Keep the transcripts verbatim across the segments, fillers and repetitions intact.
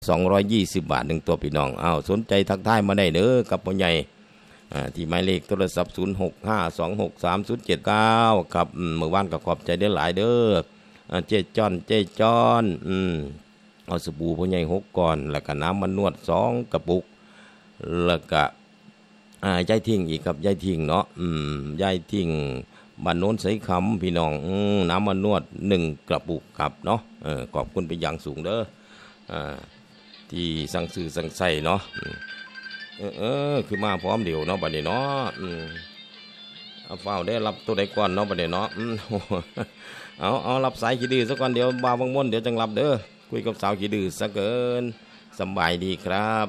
สองร้อยยี่สิบบาทหนึ่งตัวพี่น้องอ้าวสนใจทักทายมาได้เด้อกับพ่อใหญ่ที่หมายเลขโทรศัพท์ศูนย์ หก ห้า สอง หก สาม ศูนย์ เจ็ด เก้าครับเมื่อวานก็ขอบใจได้หลายเด้อเจ๊จอนเจ๊จอนอืมเอาสบู่พ่อใหญ่หกก่อนแล้วก็น้ำมันนวดสองกระปุกแล้วก็อ่ายายทิ้งอีกครับยายทิ้งเนาะอืมยายทิ้งบ้านโน้นใสคำพี่น้องอืมน้ำมันนวดหนึ่งกระปุกครับเนาะเออขอบคุณเป็นอย่างสูงเด้ออ่าที่สั่งซื้อสั่งใส่เนาะเออเออคือมาพร้อมเดี๋ยวเนาะบัดนี้เนาะอืมเอาเฝ้าได้รับตัวใดก่อนเนาะบัดนี้เนาะอืมเอาเอารับสายขี้ดื้อซะก่อนเดี๋ยวบ่าวบางม่วนเดี๋ยวจังรับเด้อคุยกับสาวขี้ดื้อซะเกินสบายดีครับ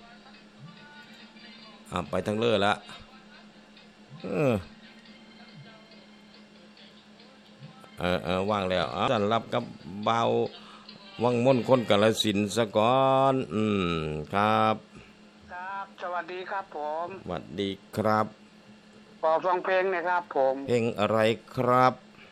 อ่าไปทางเลือละเออเออเออว่างแล้วอ่ะจันรับกับบ่าววังม่วนคนกาฬสินธุ์ซะก่อนอืมครับครับสวัสดีครับผมสวัสดีครับขอฟังเพลงนะครับผมเพลงอะไรครับ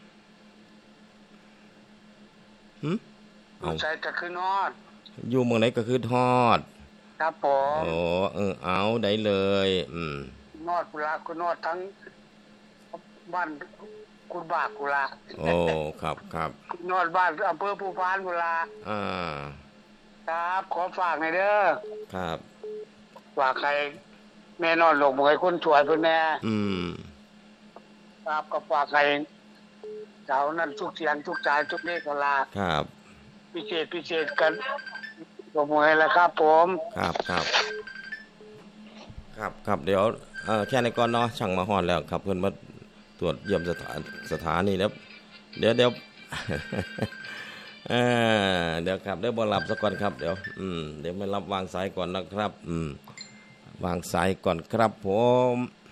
หึเอาใจจะคือนอดอยู่เมืองไหนก็คือทอดครับผมโอ้เออเอาได้เลยอืมนอดกุลาคุณนอดทั้งบ้านคุณบากกุลาโอ้ครับครับนอดบ้านอำเภอภูพานกุลาอ่าครับขอฝากหน่อยเด้อครับฝากใครแม่นอนหลงหมวยคนช่วยเพิ่นแน่อืมครับก็ฝากใครเจ้านั้นทุกเสียงทุกใจทุกเลขกุลาครับพิเศษพิเศษกันหลงหมวยแล้วครับผมครับครับครับครับเดี๋ยวเอ่อแค่ในก่อนเนาะช่างมาฮอดแล้วครับเพิ่นมาตรวจเยี่ยมสถานสถานีแล้วเดี๋ยวเดี๋ยวเออเดี๋ยวครับเดี๋ยวบ่รับซะก่อนครับเดี๋ยวอืมเดี๋ยวไม่รับวางสายก่อนนะครับอืมวางสายก่อนครับผม